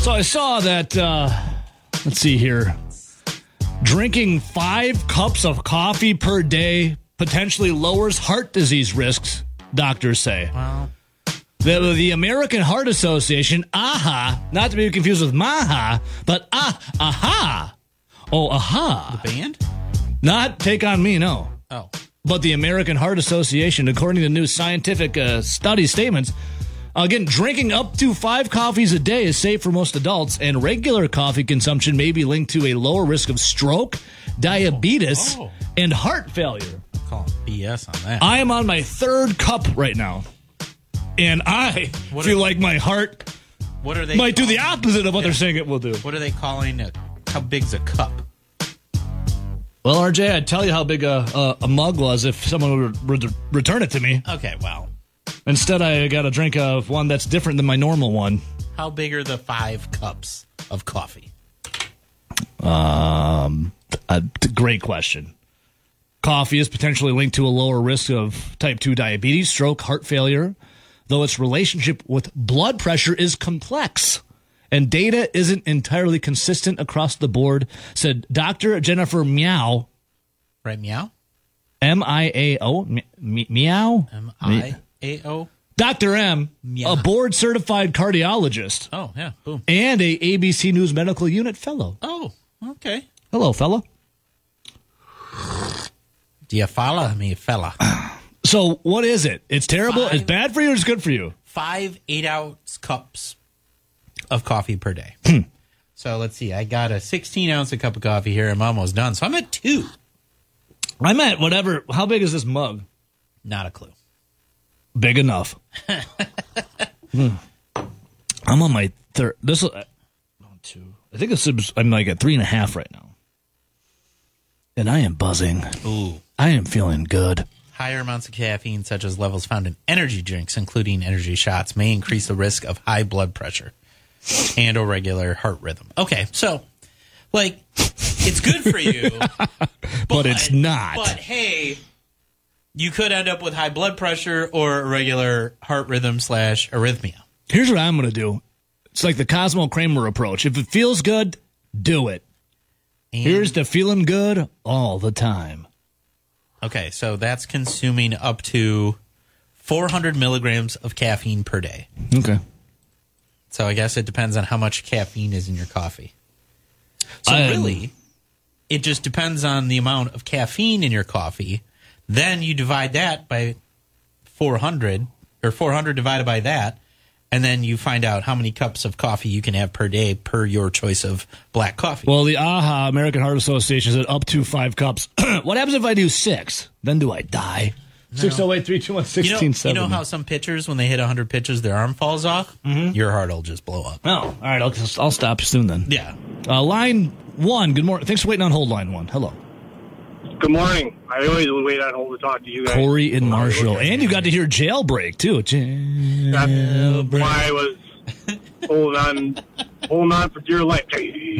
So I saw that, let's see here, drinking 5 cups of coffee per day potentially lowers heart disease risks, doctors say. Well, The American Heart Association, AHA, not to be confused with MAHA, but AHA. Oh, AHA. the band? Not Take On Me, no. Oh. But the American Heart Association, according to new scientific study statements, again, drinking up to 5 coffees a day is safe for most adults, and regular coffee consumption may be linked to a lower risk of stroke, diabetes, and heart failure. Call BS on that. I am on my 3rd cup right now, and I feel like my heart What are they might do the opposite of what they're saying it will do. What are they calling it? How big's a cup? Well, RJ, I'd tell you how big a mug was if someone would return it to me. Okay, well, Instead, I got to drink one that's different than my normal one. how big are the 5 cups of coffee? Great question. Coffee is potentially linked to a lower risk of type 2 diabetes, stroke, heart failure, though its relationship with blood pressure is complex. And data isn't entirely consistent across the board, said Dr. Jennifer Miao. Right, meow? M-I-A-O? Meow? M-I-A-O? Dr. M, Meow. a board-certified cardiologist Oh, yeah, boom. and a ABC News Medical Unit fellow. Oh, okay. Hello, fella. Do you follow me, fella? So what is it? It's terrible? 5 It's bad for you or it's good for you? 5 8-ounce cups of coffee per day. So let's see. I got a 16-ounce cup of coffee here. I'm almost done. So I'm at 2. I'm at whatever. How big is this mug? Not a clue. Big enough. I'm on my 3rd. This is 2. I think I'm like at 3.5 right now. And I am buzzing. Ooh. I am feeling good. Higher amounts of caffeine, such as levels found in energy drinks, including energy shots, may increase the risk of high blood pressure and irregular heart rhythm. Okay, so, like, it's good for you. But it's not. But, hey, you could end up with high blood pressure or irregular heart rhythm / arrhythmia. Here's what I'm going to do. It's like the Cosmo Kramer approach. If it feels good, do it. And, Here's to feeling good all the time. okay, so that's consuming up to 400 milligrams of caffeine per day. Okay. So I guess it depends on how much caffeine is in your coffee. So really, it just depends on the amount of caffeine in your coffee. Then you divide that by 400, or 400 divided by that, and then you find out how many cups of coffee you can have per day per your choice of black coffee. Well, the AHA, American Heart Association, said up to 5 cups. What happens if I do 6? Then do I die? 608 321 1670. You know how some pitchers, when they hit 100 pitches, their arm falls off? Mm-hmm. Your heart will just blow up. Oh, all right. I'll stop soon then. Yeah. Line 1. Good morning. Thanks for waiting on hold. Line 1. Hello. Good morning. I always wait on hold to talk to you guys. Corey in Marshall. And you got to hear Jailbreak, too. That's why I was holding on for dear life.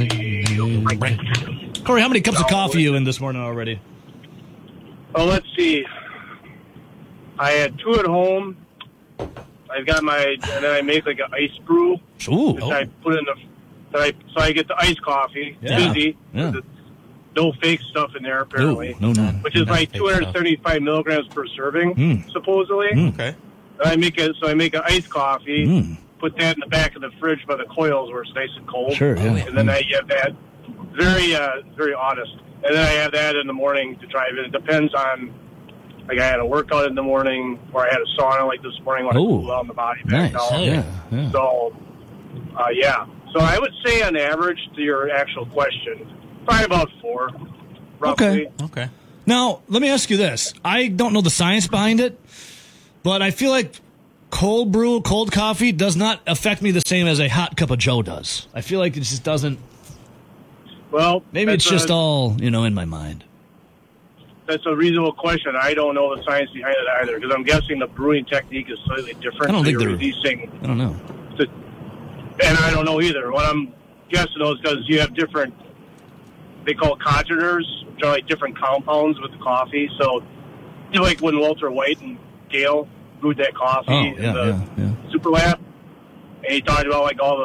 Corey, how many cups of coffee you in this morning already? Oh, let's see. I had 2 at home. I've got and then I make like an ice brew. Ooh. Which I put in so I get the iced coffee. Yeah. Easy. Yeah. No fake stuff in there, apparently. No. Which is like 275 milligrams per serving, supposedly. Okay. I make an iced coffee, put that in the back of the fridge by the coils where it's nice and cold. Sure, yeah. And then I have that. Very honest. And then I have that in the morning to drive in. It depends on, like I had a workout in the morning, or I had a sauna like this morning when I cool down the body back Nice. down. Yeah. So, yeah. So I would say on average, to your actual question, probably about 4, roughly. Okay. Now, let me ask you this. I don't know the science behind it, but I feel like cold brew, cold coffee does not affect me the same as a hot cup of joe does. I feel like it just doesn't. Well, Maybe it's just all, in my mind. That's a reasonable question. I don't know the science behind it either, because I'm guessing the brewing technique is slightly different. I don't think you're they're releasing. I don't know. And I don't know either. What I'm guessing though is because you have different, they call congeners, which are like different compounds with the coffee. So, like when Walter White and Gail brewed that coffee in the Super Lab, and he talked about like all the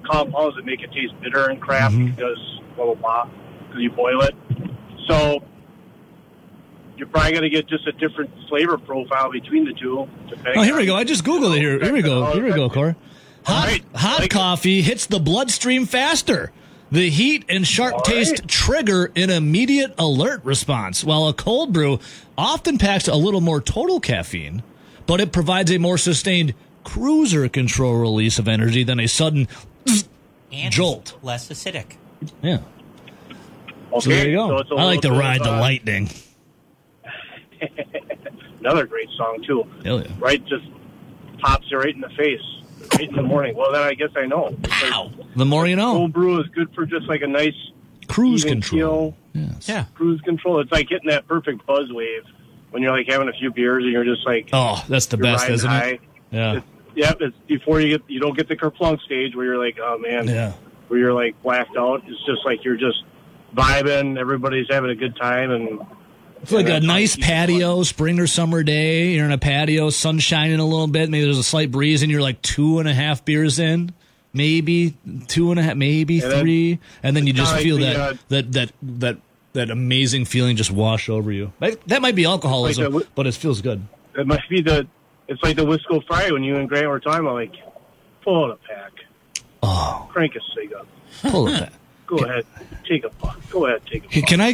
compounds that make it taste bitter and crap because blah blah blah because you boil it. So you're probably going to get just a different flavor profile between the two. Oh, here we go. I just Googled it here. Here we go, Cor. Hot coffee hits the bloodstream faster. The heat and sharp taste trigger an immediate alert response, while a cold brew often packs a little more total caffeine, but it provides a more sustained cruiser control release of energy than a sudden jolt. Less acidic. Yeah. Okay, so there you go. So I like to ride the lightning. Another great song, too. Hell yeah. Right? Just pops you right in the face. Right in the morning. Well, then I guess I know. Wow. The more you know. Cold brew is good for just like a nice cruise even control. Keel. Yes. Yeah. Cruise control. It's like hitting that perfect buzz wave when you're like having a few beers and you're just like, Oh, that's the you're best, riding isn't high. it? Yeah. It's before you don't get the kerplunk stage where you're like, oh man, Yeah. where you're like blacked out. It's just like you're just vibing. Everybody's having a good time, and It's like a that's how nice you keep it patio, fun. spring or summer day. You're in a patio, sun shining a little bit. Maybe there's a slight breeze, and you're like 2.5 beers in, maybe 2.5, maybe And then- 3, and then you just kinda feel like that amazing feeling just wash over you. That might be alcoholism, Like but it feels good. It must be it's like the Wisco Friday when you and Grant were talking about, like, pull out a pack, Oh, crank a cig up, pull it back. go ahead, take a puff. Go ahead, take a puff. Can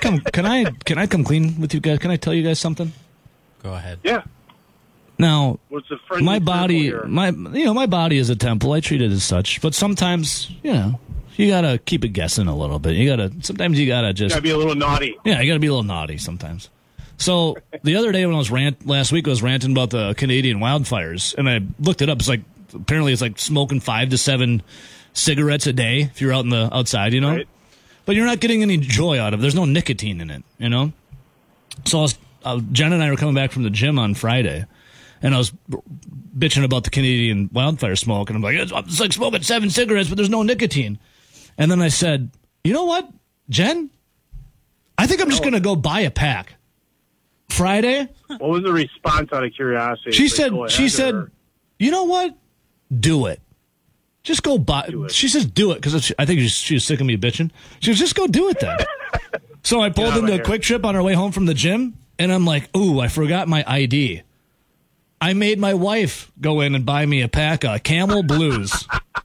I come clean with you guys? Can I tell you guys something? Go ahead. Yeah. Now, What's the friendly my circle body, here? my body is a temple. I treat it as such. But sometimes, you gotta keep it guessing a little bit. Sometimes you gotta just, Gotta be a little naughty. yeah, you gotta be a little naughty sometimes. So the other day when I was last week I was ranting about the Canadian wildfires, and I looked it up. Apparently it's like smoking 5 to 7 cigarettes a day if you're out in the outside, Right. But you're not getting any joy out of it. There's no nicotine in it, So Jen and I were coming back from the gym on Friday, and I was bitching about the Canadian wildfire smoke, and I'm like, it's like smoking 7 cigarettes, but there's no nicotine. And then I said, you know what, Jen? I think I'm just going to go buy a pack. Friday, What was the response out of curiosity? she It's like, go said, ahead, or- you know what? Do it. Just go buy. Do it. She says, do it, because I think she was sick of me bitching. She goes, just go do it then. So I pulled Get out of into a here. Quick Trip on our way home from the gym, and I'm like, ooh, I forgot my ID. I made my wife go in and buy me a pack of Camel Blues.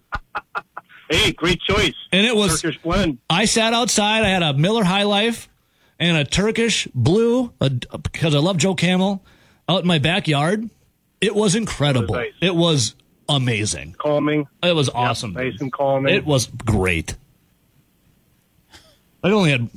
Hey, great choice. And it was, Turkish blend. I sat outside. I had a Miller High Life and a Turkish Blue, because I love Joe Camel, out in my backyard. It was incredible. nice. It was amazing. Calming. It was awesome. Nice and calming. It was great. I only had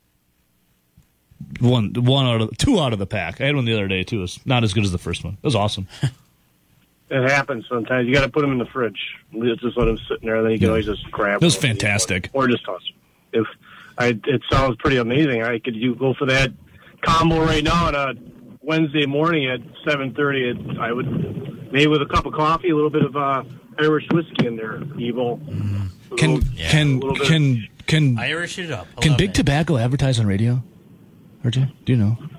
two out of the pack. I had one the other day too. It was not as good as the first one. It was awesome. It happens sometimes. You got to put them in the fridge. Just let them sit in there, then you can always just grab It was them. fantastic. Or just toss them. It sounds pretty amazing. You go for that combo right now on a Wednesday morning at 7:30. I would maybe with a cup of coffee, a little bit of Irish whiskey in there. Evil. Can Irish it up. I can love Big it. Tobacco advertise on radio? RJ, do you know?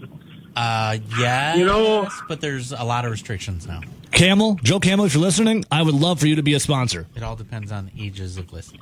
Yes, but there's a lot of restrictions now. Camel, Joe Camel, if you're listening, I would love for you to be a sponsor. It all depends on ages of listening.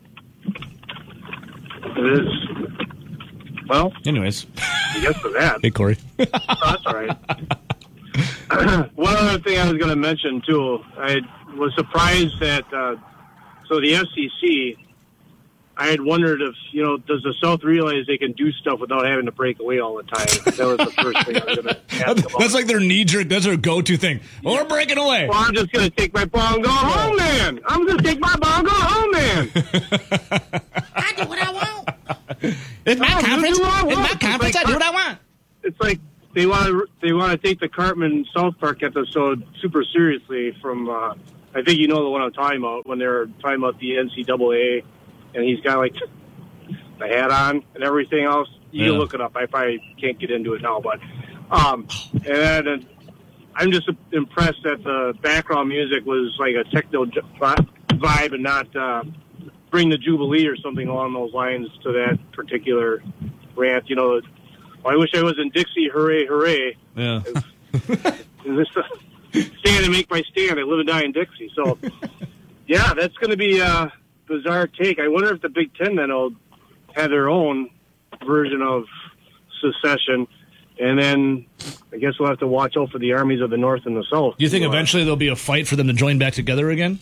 It is. Well, Anyways, I guess for that. hey Corey. That's all right. One other thing I was going to mention, too, I was surprised that, so the FCC, I had wondered if, does the South realize they can do stuff without having to break away all the time? That was the first thing I was going to ask about. That's like their knee-jerk, that's their go-to thing. Well, we're breaking away. Well, I'm just going to take my ball and go home, man. I'm going to take my ball and go home, man. I do what I want. It's my Oh, you conference. do what I It's my want. conference. I do what I want. It's like they want to take the Cartman South Park episode super seriously from, I think you know the one I'm talking about, when they're talking about the NCAA, and he's got like the hat on and everything else. You Yeah. can look it up. I probably can't get into it now, but and I'm just impressed that the background music was like a techno vibe and not Bring the Jubilee or something along those lines to that particular rant. I wish I was in Dixie, hooray, hooray. Yeah. And this stand and make my stand. I live and die in Dixie. So Yeah, that's going to be a bizarre take. I wonder if the Big Ten then will have their own version of secession. And then I guess we'll have to watch out for the armies of the North and the South. Do you think eventually there'll be a fight for them to join back together again?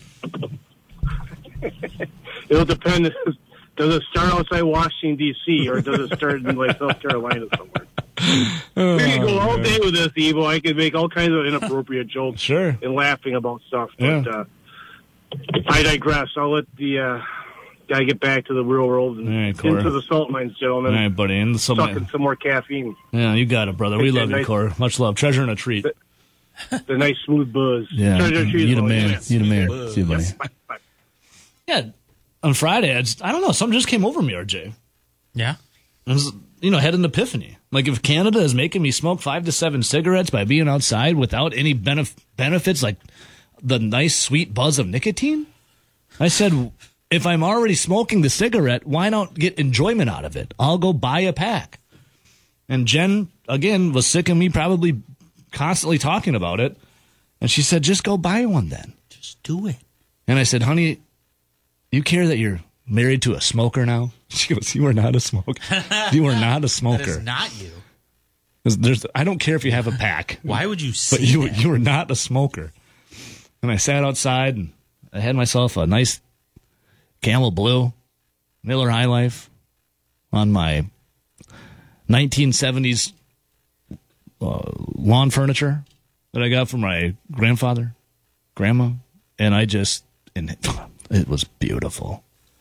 It'll depend. Does it start outside Washington, D.C., or does it start in like South Carolina somewhere? We can go all day with this, Evo. I could make all kinds of inappropriate jokes Sure. and laughing about stuff. Yeah. But I digress. I'll let the guy get back to the real world and All right, Cora. into the salt mines, gentlemen. All right, buddy. And Sucking some more caffeine. Yeah, you got it, brother. We love you, nice. Cor. Much love. Treasure and a treat. The nice smooth buzz. Yeah, Treasure and treat you the is all man. you You the man. See you, buddy. Bye, bye. Yeah, on Friday, I don't know. Something just came over me, RJ. Yeah. I was, had an epiphany. Like, if Canada is making me smoke 5 to 7 cigarettes by being outside without any benefits, like the nice, sweet buzz of nicotine, I said, if I'm already smoking the cigarette, why not get enjoyment out of it? I'll go buy a pack. And Jen, again, was sick of me probably constantly talking about it. And she said, just go buy one then. Just do it. And I said, honey, you care that you're married to a smoker now? She goes, you are not a smoker. You are not a That smoker. is not you. I don't care if you have a pack. Why would you say But that? you are not a smoker. And I sat outside and I had myself a nice Camel Blue Miller High Life on my 1970s lawn furniture that I got from my grandfather, grandma, and it was beautiful.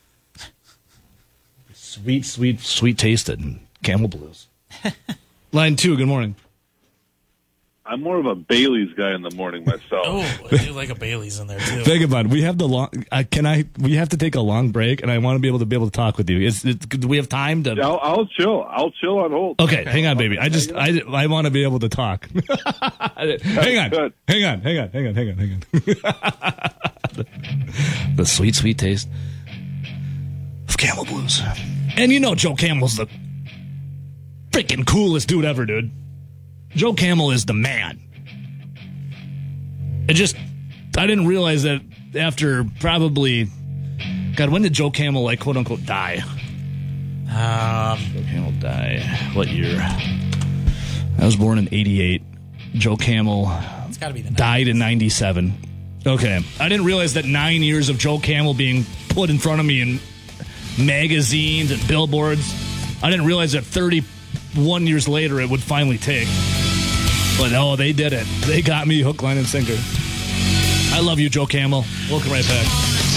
Sweet, sweet, sweet tasted and Camel Blues. Line 2, good morning. I'm more of a Bailey's guy in the morning myself. Oh, I do like a Bailey's in there too. Think about it. We have we have to take a long break, and I want to be able to talk with you. Do we have time to? I'll chill. I'll chill on hold. Okay, hang on, baby. I want to be able to talk. Hang on. Good. Hang on. The sweet, sweet taste of Camel Blues. And Joe Camel's the freaking coolest dude ever, dude. Joe Camel is the man. I didn't realize that after probably, God, when did Joe Camel, quote unquote, die? Joe Camel die. What year? I was born in 88. Joe Camel It's got to be the died in 97. Okay. I didn't realize that 9 years of Joe Camel being put in front of me in magazines and billboards, I didn't realize that 31 years later it would finally take. But they did it. They got me hook, line, and sinker. I love you, Joe Camel. Welcome right back.